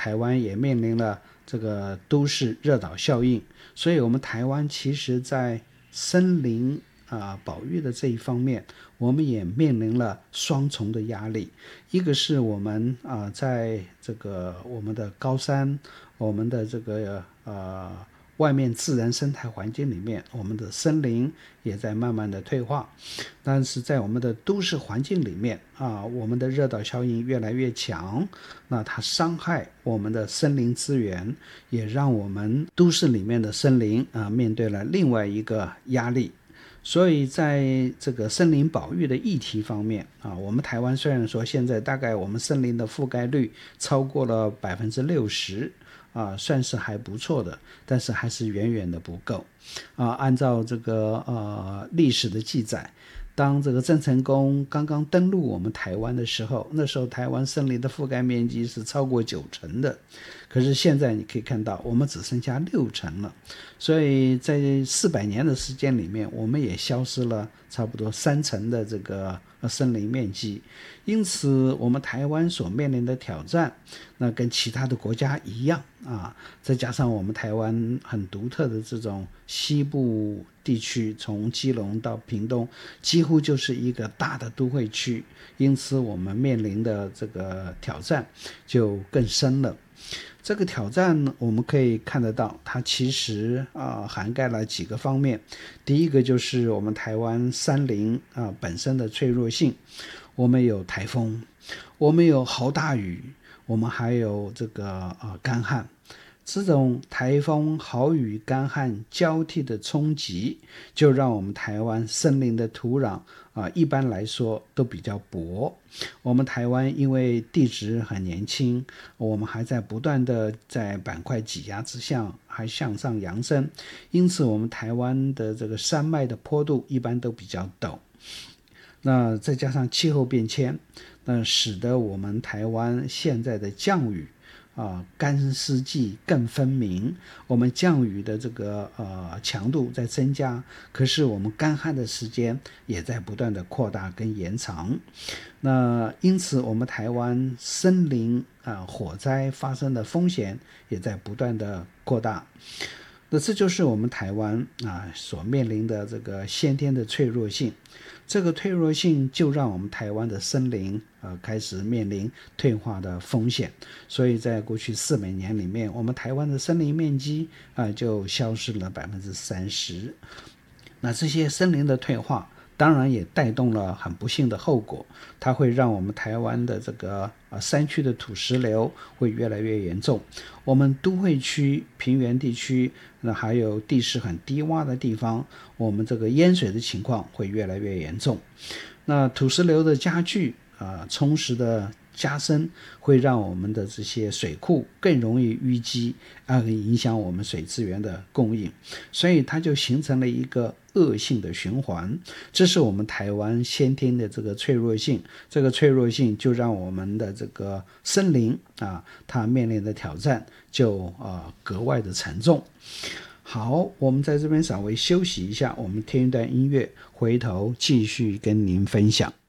台湾也面临了这个都市热岛效应，所以我们台湾其实在森林保育的这一方面，我们也面临了双重的压力。一个是我们在这个我们的高山，我们的这个外面自然生态环境里面，我们的森林也在慢慢的退化，但是在我们的都市环境里面我们的热岛效应越来越强，那它伤害我们的森林资源，也让我们都市里面的森林面对了另外一个压力。所以在这个森林保育的议题方面我们台湾虽然说现在大概我们森林的覆盖率超过了60%算是还不错的，但是还是远远的不够按照这个历史的记载，当这个郑成功刚刚登陆我们台湾的时候，那时候台湾森林的覆盖面积是超过90%的，可是现在你可以看到我们只剩下60%了，所以在400年的时间里面，我们也消失了差不多30%的这个森林面积。因此我们台湾所面临的挑战，那跟其他的国家一样再加上我们台湾很独特的这种西部地区，从基隆到屏东几乎就是一个大的都会区，因此我们面临的这个挑战就更深了。这个挑战我们可以看得到，它其实涵盖了几个方面。第一个就是我们台湾山林本身的脆弱性，我们有台风，我们有豪大雨，我们还有这个干旱。这种台风、豪雨、干旱交替的冲击，就让我们台湾森林的土壤一般来说都比较薄。我们台湾因为地质很年轻，我们还在不断的在板块挤压之下还向上扬升，因此我们台湾的这个山脉的坡度一般都比较陡。那再加上气候变迁，那使得我们台湾现在的降雨干湿季更分明，我们降雨的这个强度在增加，可是我们干旱的时间也在不断的扩大跟延长。那因此我们台湾森林火灾发生的风险也在不断的扩大。那这就是我们台湾所面临的这个先天的脆弱性，这个脆弱性就让我们台湾的森林开始面临退化的风险，所以在过去400年里面，我们台湾的森林面积就消失了30%。那这些森林的退化当然也带动了很不幸的后果，它会让我们台湾的这个山区的土石流会越来越严重，我们都会区、平原地区，那还有地势很低洼的地方，我们这个淹水的情况会越来越严重。那土石流的加剧充实的加深，会让我们的这些水库更容易淤积影响我们水资源的供应，所以它就形成了一个恶性的循环。这是我们台湾先天的这个脆弱性，这个脆弱性就让我们的这个森林它面临的挑战就格外的沉重。好，我们在这边稍微休息一下，我们听一段音乐，回头继续跟您分享。